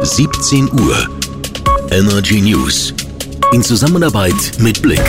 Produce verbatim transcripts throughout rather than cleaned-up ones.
siebzehn Uhr. Energy News. In Zusammenarbeit mit Blick.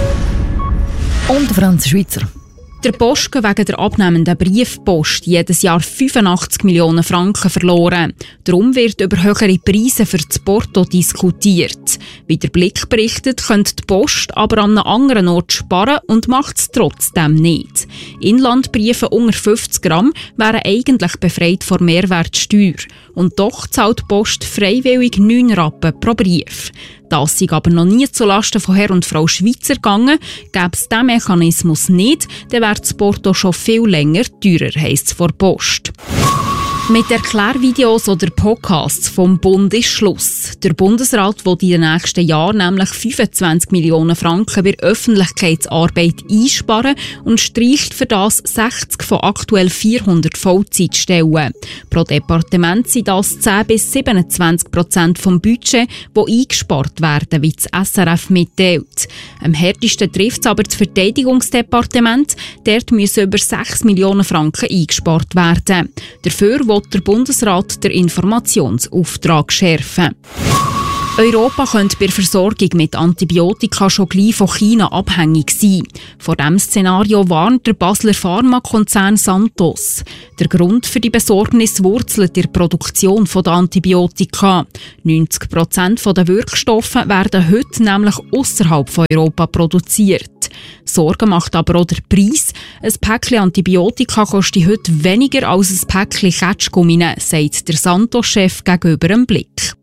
Und Franz Schweizer. Der Post geht wegen der abnehmenden Briefpost jedes Jahr fünfundachtzig Millionen Franken verloren. Darum wird über höhere Preise für das Porto diskutiert. Wie der Blick berichtet, könnte die Post aber an einem anderen Ort sparen und macht es trotzdem nicht. Inlandbriefe unter fünfzig Gramm wären eigentlich befreit von Mehrwertsteuer. Und doch zahlt die Post freiwillig neun Rappen pro Brief. Das sei aber noch nie zulasten von Herr und Frau Schweizer gegangen. Gäbe es diesen Mechanismus nicht, dann wäre das Porto schon viel länger teurer, heisst es vor Post. Mit Erklärvideos oder Podcasts vom Bund ist Schluss. Der Bundesrat will in den nächsten Jahren nämlich fünfundzwanzig Millionen Franken bei Öffentlichkeitsarbeit einsparen und streicht für das sechzig von aktuell vierhundert Vollzeitstellen. Pro Departement sind das zehn bis siebenundzwanzig Prozent vom Budget, das eingespart werden, wie das S R F mitteilt. Am härtesten trifft es aber das Verteidigungsdepartement. Dort müssen über sechs Millionen Franken eingespart werden. Dafür will der Bundesrat den Informationsauftrag schärfen. Europa könnte bei der Versorgung mit Antibiotika schon gleich von China abhängig sein. Vor diesem Szenario warnt der Basler Pharmakonzern Sandoz. Der Grund für die Besorgnis wurzelt in der Produktion der Antibiotika. neunzig Prozent der Wirkstoffe werden heute nämlich ausserhalb von Europa produziert. Sorgen macht aber auch der Preis. Ein Päckchen Antibiotika kostet heute weniger als ein Päckchen Ketschgummi, sagt der Sandoz-Chef gegenüber dem Blick.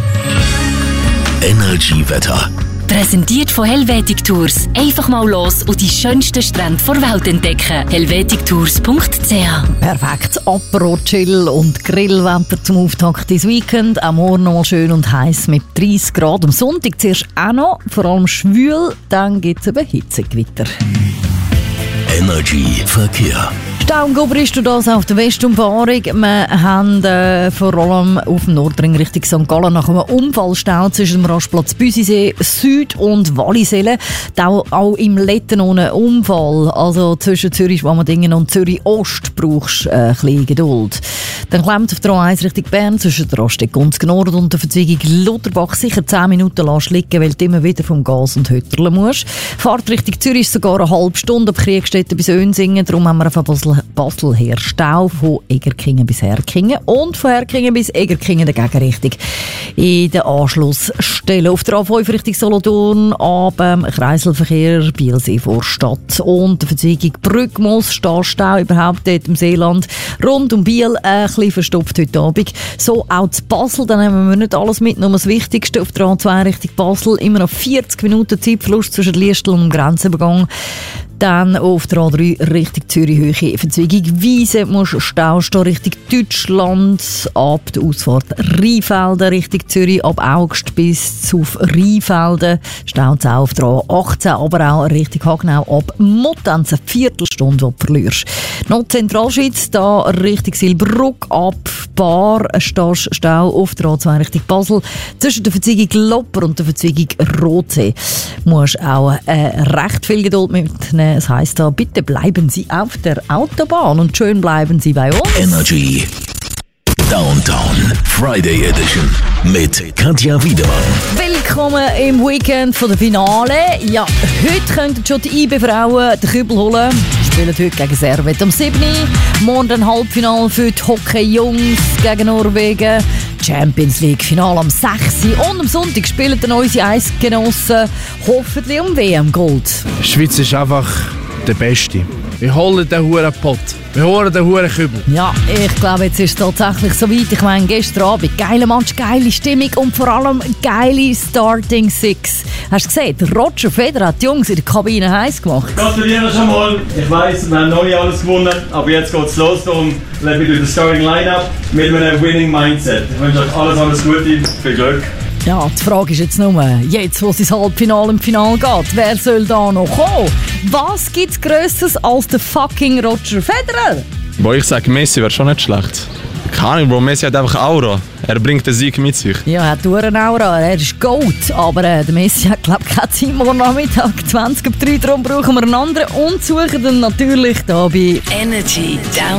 Energy-Wetter. Präsentiert von Helvetic Tours. Einfach mal los und die schönsten Strände der Welt entdecken. helvetic tours punkt c h. Perfekt. Apero, Chill und Grillwetter zum Auftakt ins Weekend. Auch morgen noch mal schön und heiß mit dreißig Grad. Am Sonntag zuerst auch noch, vor allem schwül. Dann gibt es eben Hitzegewitter. Energy Verkehr. Stau und Gober ist das auf der Westumfahrung. Wir haben äh, vor allem auf dem Nordring Richtung Sankt Gallen nach einem Unfallstau zwischen dem Rastplatz Büsisee Süd und Wallisellen. Auch, auch im Letten ohne Unfall. Also zwischen Zürich-Schwammendingen und Zürich-Ost brauchst du äh, ein bisschen Geduld. Dann klemmt auf der A eins Richtung Bern zwischen der Rasteg und Nord und der Verzweigung Lutherbach sicher zehn Minuten lässt liegen, weil du immer wieder vom Gas und Hötterle musst. Fahrt Richtung Zürich sogar eine halbe Stunde ab Kriegstetten bis Önsingen. Darum haben wir auf Basel Basel her Stau von Egerkingen bis Herkingen und von Herkingen bis Egerkingen der Gegenrichtung in der Anschlussstelle. Auf der A fünf Richtung Solothurn ab ähm, Kreiselverkehr Bielsee Vorstadt und der Verzweigung Brückmoos Stau überhaupt dort im Seeland rund um Biel äh, ein bisschen verstopft heute Abend. So auch zu Basel, dann haben wir nicht alles mit, nur das Wichtigste auf der A zwei Richtung Basel immer noch vierzig Minuten Zeitverlust zwischen Liestel und dem Grenzübergang. Dann auf der A drei Richtung Zürich-Höhe Verzweigung Wiese musst Stau stehen Richtung Deutschland ab der Ausfahrt Rheinfelden Richtung Zürich ab Augst bis auf Rheinfelden. Stau auch auf der A achtzehn, aber auch Richtung Hagenau ab Muttenz eine Viertelstunde, die du verlierst. Noch Zentralschweiz, da Richtung Silberruck ab Bar stehst Stau auf der A zwei Richtung Basel. Zwischen der Verzweigung Lopper und der Verzweigung Rotsee musst auch äh, recht viel Geduld mitnehmen. Es heisst da, bitte bleiben Sie auf der Autobahn und schön bleiben Sie bei uns. Energy Downtown Friday Edition mit Katja Wiedemann. Willkommen im Weekend von der Finale. Ja, heute könnten schon die I B-Frauen den Kübel holen. Die spielen heute gegen Servet am siebten Morgen ein Halbfinale für die Hockey-Jungs gegen Norwegen. Champions League Finale am sechsten Und am Sonntag spielen dann unsere Eisgenossen hoffentlich um W M-Gold. Die Schweiz ist einfach der Beste. Wir holen den huren Pott. Wir holen den huren Kübel. Ja, ich glaube, jetzt ist es tatsächlich so weit. Ich meine, gestern Abend, geiler Match, geile Stimmung und vor allem geile Starting Six. Hast du gesehen, Roger Federer hat die Jungs in der Kabine heiß gemacht. Gratuliere schon mal. Ich weiss, wir haben noch nicht alles gewonnen, aber jetzt geht es los. Darum let me do the starting lineup mit einem winning Mindset. Ich wünsche euch alles, alles Gute, viel Glück. Ja, die Frage ist jetzt nur, jetzt wo es ins Halbfinale im Finale geht, wer soll da noch kommen? Was gibt's Grösseres als der fucking Roger Federer? Bo, ich sage, Messi wäre schon nicht schlecht. Keine Ahnung, Bro, Messi hat einfach Aura. Er bringt den Sieg mit sich. Ja, er hat eine Aura, er ist Gold. Aber äh, der Messi hat, glaube ich, keine Zeit morgen Nachmittag. zwanzig ab drei, darum brauchen wir einen anderen und suchen dann natürlich da bei Energy Down.